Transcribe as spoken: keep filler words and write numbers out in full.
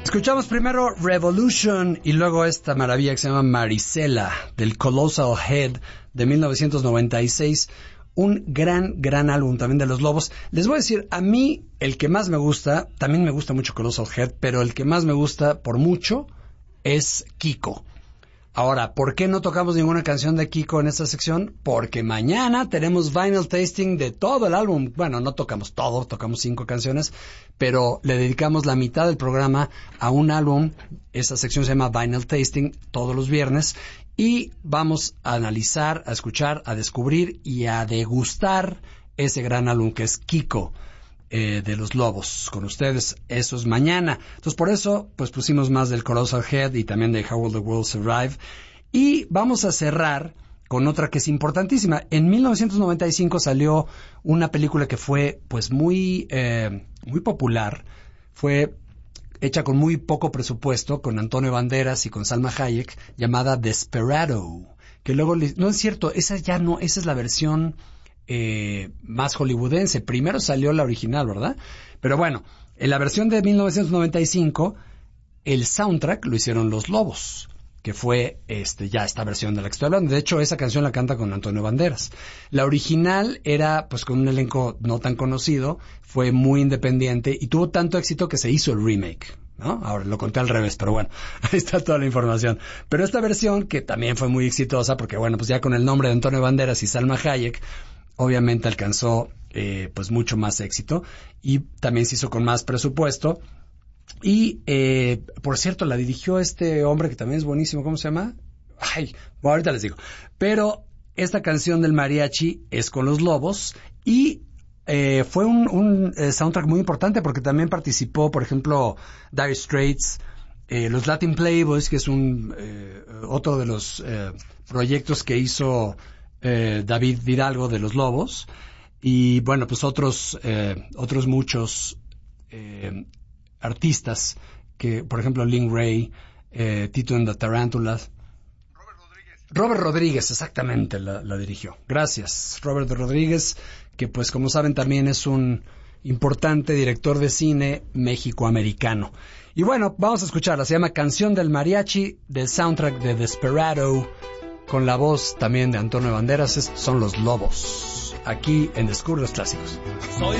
Escuchamos primero Revolution y luego esta maravilla que se llama Marisela, del Colossal Head de mil novecientos noventa y seis. Un gran, gran álbum también de Los Lobos. Les voy a decir, a mí el que más me gusta, también me gusta mucho Colossal Head, pero el que más me gusta por mucho es Kiko. Ahora, ¿por qué no tocamos ninguna canción de Kiko en esta sección? Porque mañana tenemos vinyl tasting de todo el álbum. Bueno, no tocamos todo, tocamos cinco canciones, pero le dedicamos la mitad del programa a un álbum. Esta sección se llama Vinyl Tasting, todos los viernes, y vamos a analizar, a escuchar, a descubrir y a degustar ese gran álbum que es Kiko. Eh, de Los Lobos, con ustedes, eso es mañana. Entonces por eso pues pusimos más del Colossal Head y también de How Will the World Survive, y vamos a cerrar con otra que es importantísima. En mil novecientos noventa y cinco salió una película que fue pues muy eh, muy popular, fue hecha con muy poco presupuesto, con Antonio Banderas y con Salma Hayek, llamada Desperado, que luego le... no es cierto, esa ya no, esa es la versión Eh, más hollywoodense. Primero salió la original, ¿verdad? Pero bueno, en la versión de mil novecientos noventa y cinco, el soundtrack lo hicieron Los Lobos, que fue este ya esta versión de la que estoy hablando. De hecho, esa canción la canta con Antonio Banderas. La original era pues con un elenco no tan conocido, fue muy independiente y tuvo tanto éxito que se hizo el remake, ¿no? Ahora lo conté al revés, pero bueno, ahí está toda la información. Pero esta versión, que también fue muy exitosa, porque bueno, pues ya con el nombre de Antonio Banderas y Salma Hayek, obviamente alcanzó eh, pues mucho más éxito y también se hizo con más presupuesto. Y eh, por cierto, la dirigió este hombre que también es buenísimo. ¿Cómo se llama? Ay, bueno, ahorita les digo. Pero esta canción del mariachi es con Los Lobos y eh, fue un, un eh, soundtrack muy importante porque también participó, por ejemplo, Dire Straits, eh, los Latin Playboys, que es un eh, otro de los eh, proyectos que hizo Eh, David Hidalgo de Los Lobos, y bueno, pues otros eh, otros muchos eh, artistas, que por ejemplo Lin Ray, eh, Tito and the Tarantulas. Robert Rodríguez. Robert Rodríguez, exactamente, la, la dirigió. Gracias, Robert Rodríguez, que pues como saben también es un importante director de cine mexicoamericano. Y bueno, vamos a escucharla, se llama Canción del Mariachi, del soundtrack de Desperado, con la voz también de Antonio Banderas. Estos son Los Lobos, aquí en Descubre los Clásicos. Soy